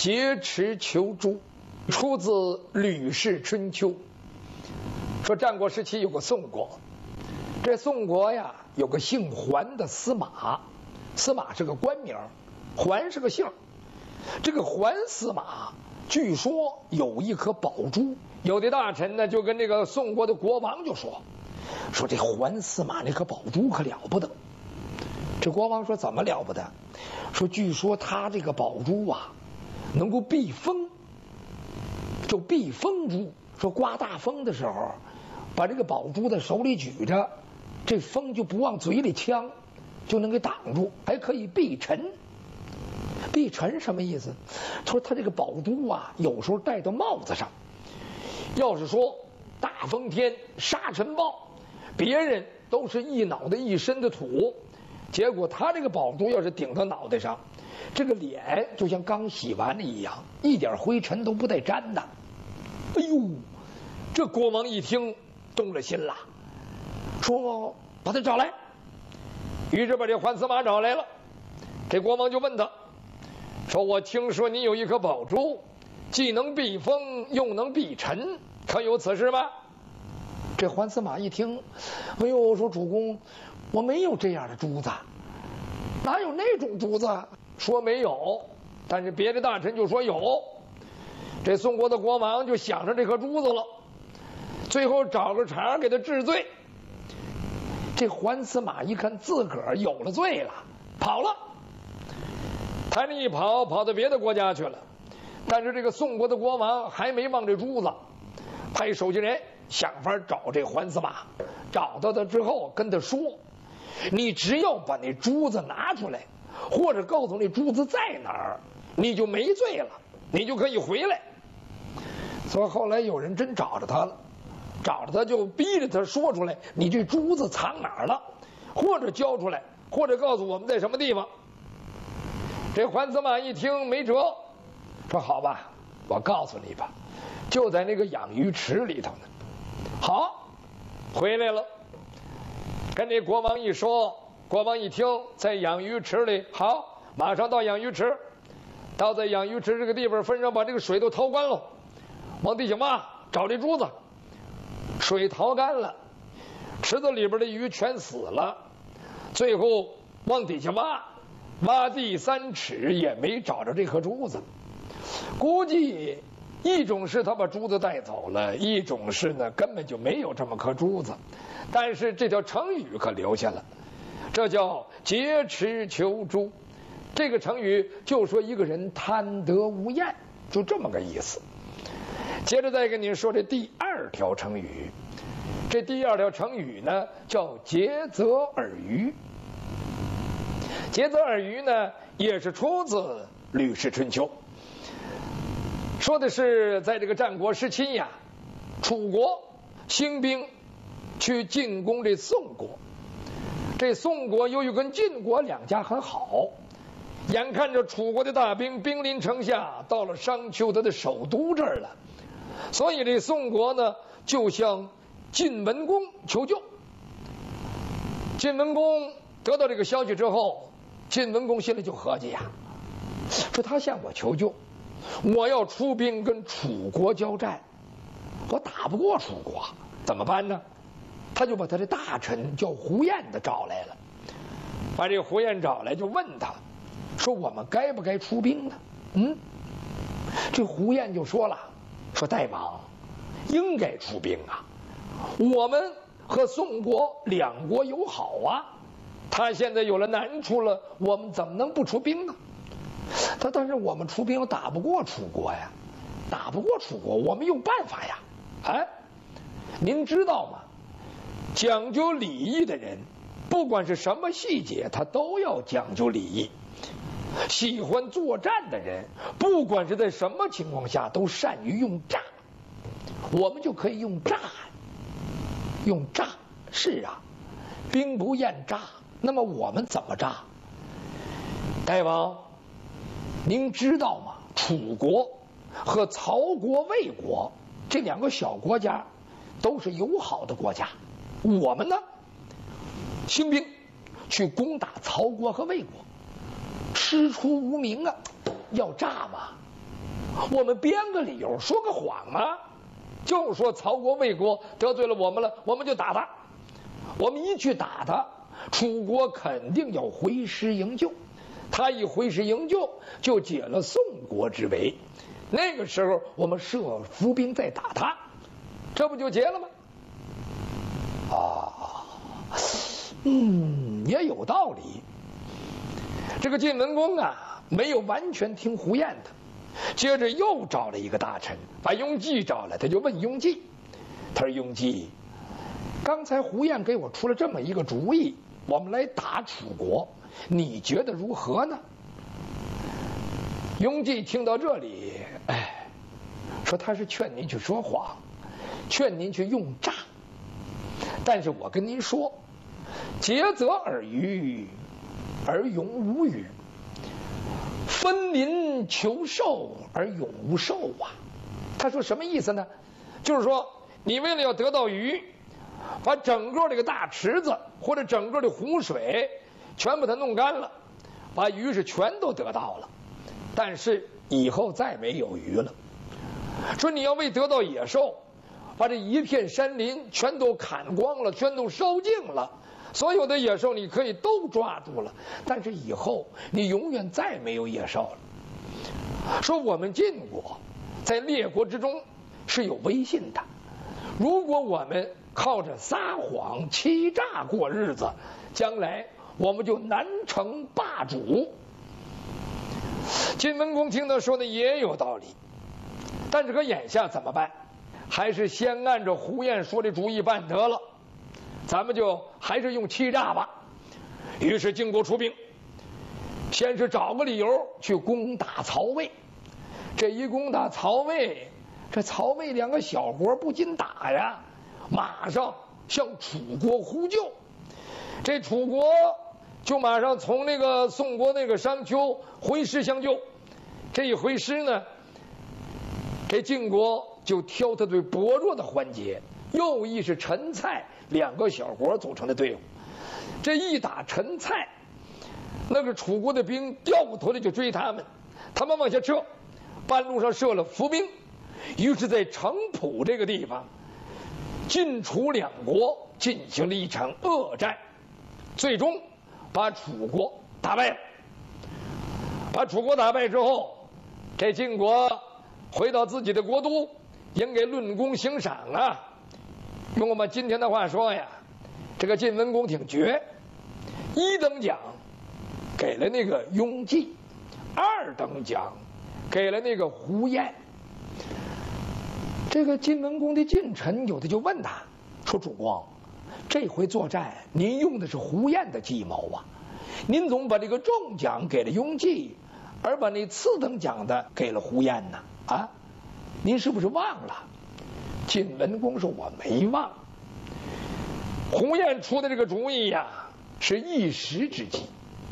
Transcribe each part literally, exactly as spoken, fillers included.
劫持求诸，出自《吕氏春秋》。说战国时期有个宋国，这宋国呀有个姓桓的司马，司马是个官名，桓是个姓。这个桓司马据说有一颗宝珠，有的大臣呢就跟这个宋国的国王就说，说这桓司马那颗宝珠可了不得。这国王说怎么了不得？说据说他这个宝珠啊能够避风，就避风珠。说刮大风的时候，把这个宝珠在手里举着，这风就不往嘴里呛，就能给挡住，还可以避尘。避尘什么意思？他说他这个宝珠啊，有时候戴到帽子上，要是说大风天沙尘暴，别人都是一脑袋一身的土，结果他这个宝珠要是顶到脑袋上，这个脸就像刚洗完的一样，一点灰尘都不带沾的。哎呦，这国王一听动了心了，说把他找来。于是把这桓司马找来了。这国王就问他说，我听说你有一颗宝珠，既能避风又能避尘，可有此事吗？这桓司马一听，哎呦，说主公，我没有这样的珠子，哪有那种珠子？说没有，但是别的大臣就说有。这宋国的国王就想着这颗珠子了，最后找个茬给他治罪。这桓司马一看自个儿有了罪了，跑了。他这一跑，跑到别的国家去了。但是这个宋国的国王还没忘这珠子，派手下人想法找这桓司马。找到他之后跟他说，你只要把那珠子拿出来，或者告诉那珠子在哪儿，你就没罪了，你就可以回来。所以后来有人真找着他了，找着他就逼着他说出来，你这珠子藏哪儿了，或者交出来，或者告诉我们在什么地方。这桓司马一听没辙，说好吧，我告诉你吧，就在那个养鱼池里头呢。好，回来了，跟这国王一说，国王一听在养鱼池里，好，马上到养鱼池。到在养鱼池这个地方，分上把这个水都掏干了，往地下挖，找这珠子。水掏干了，池子里边的鱼全死了，最后往底下挖，挖地三尺也没找着这颗珠子。估计一种是他把珠子带走了，一种是呢根本就没有这么颗珠子。但是这条成语可留下了，这叫劫持求诸。这个成语就说一个人贪得无厌，就这么个意思。接着再跟您说这第二条成语，这第二条成语呢叫竭泽而渔。竭泽而渔呢也是出自《吕氏春秋》，说的是在这个战国时期呀，楚国兴兵去进攻这宋国。这宋国由于跟晋国两家很好，眼看着楚国的大兵兵临城下，到了商丘他的首都这儿了，所以这宋国呢就向晋文公求救。晋文公得到这个消息之后，晋文公心里就合计呀，说他向我求救，我要出兵跟楚国交战，我打不过楚国，怎么办呢？他就把他的大臣叫胡彦的找来了，把这个胡彦找来就问他说，我们该不该出兵呢？嗯，这胡彦就说了，说大王应该出兵啊，我们和宋国两国友好啊，他现在有了难处了，我们怎么能不出兵呢？他但是我们出兵打不过楚国呀，打不过楚国，我们有办法呀。哎，您知道吗？讲究礼仪的人，不管是什么细节，他都要讲究礼仪。喜欢作战的人，不管是在什么情况下，都善于用诈。我们就可以用诈，用诈。是啊，兵不厌诈。那么我们怎么诈？大王，您知道吗？楚国和曹国、魏国这两个小国家都是友好的国家，我们呢兴兵去攻打曹国和魏国，师出无名啊，要诈嘛。 我们编个理由，说个谎吗？就说曹国、魏国得罪了我们了，我们就打他。我们一去打他，楚国肯定要回师营救。他一回师营救，就解了宋国之围。那个时候，我们设伏兵再打他，这不就结了吗？啊，嗯，也有道理。这个晋文公啊，没有完全听胡彦的，接着又找了一个大臣，把雍济找来，他就问雍济，他说：“雍济，刚才胡彦给我出了这么一个主意，我们来打楚国，你觉得如何呢？”雍济听到这里，哎，说他是劝您去说谎，劝您去用诈。但是我跟您说，竭泽而渔，而永无渔；分林求寿，而永无寿啊。他说什么意思呢？就是说，你为了要得到鱼，把整个这个大池子或者整个的湖水全把它弄干了，把鱼是全都得到了，但是以后再没有鱼了。说你要为得到野兽，把这一片山林全都砍光了，全都烧尽了，所有的野兽你可以都抓住了，但是以后你永远再没有野兽了。说我们晋国在列国之中是有威信的，如果我们靠着撒谎欺诈过日子，将来我们就难成霸主。晋文公听他说的也有道理，但是可眼下怎么办？还是先按照胡彦说的主意办得了，咱们就还是用欺诈吧。于是晋国出兵，先是找个理由去攻打曹魏。这一攻打曹魏，这曹魏两个小国不禁打呀，马上向楚国呼救。这楚国就马上从那个宋国那个商丘回师相救。这一回师呢，这晋国就挑他最薄弱的环节，右翼是陈蔡两个小国组成的队伍。这一打陈蔡，那个楚国的兵掉过头来就追他们，他们往下撤，半路上设了伏兵，于是在城濮这个地方，晋楚两国进行了一场恶战，最终把楚国打败了。把楚国打败之后，这晋国回到自己的国都，应给论功行赏啊。用我们今天的话说呀，这个晋文公挺绝，一等奖给了那个雍济，二等奖给了那个胡彦。这个晋文公的近臣有的就问他说：“主公，这回作战您用的是胡彦的计谋啊，您总把这个重奖给了雍济，而把那次等奖的给了胡彦呢？啊，您是不是忘了？”晋文公说：“我没忘。胡彦出的这个主意呀，是一时之计；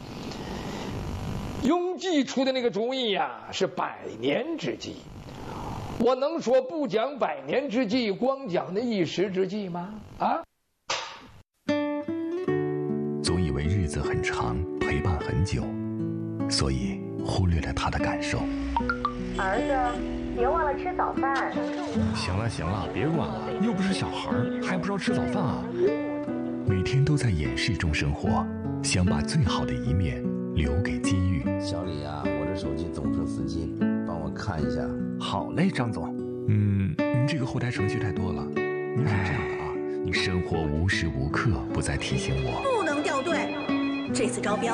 雍济出的那个主意呀，是百年之计。我能说不讲百年之计，光讲那一时之计吗？啊！” 总以为日子很长，陪伴很久，所以忽略了他的感受。 儿子，别忘了吃早饭。 行了行了，别管了，又不是小孩，还不知道吃早饭啊？ 每天都在掩饰中生活，想把最好的一面留给机遇。 小李啊，我这手机总出司机，帮我看一下。 好嘞，张总。 嗯，您这个后台程序太多了。您是这样的啊，你生活无时无刻不在提醒我， 不能掉队。这次招标